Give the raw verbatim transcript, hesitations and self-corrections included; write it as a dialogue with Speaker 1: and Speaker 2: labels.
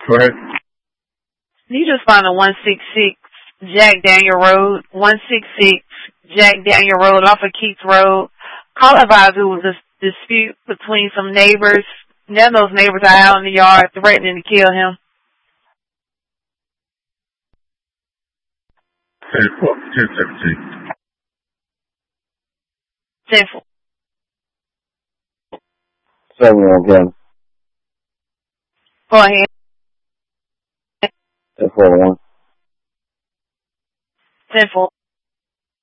Speaker 1: Go ahead.
Speaker 2: You just found a one sixty-six Jack Daniel Road, one sixty-six Jack Daniel Road off of Keats Road. Call advised it was a dispute between some neighbors. None of those neighbors are out in the yard threatening to kill him.
Speaker 1: ten seventeen.
Speaker 2: ten
Speaker 3: Seven again.
Speaker 2: Go ahead.
Speaker 3: ten four one.
Speaker 2: ten four.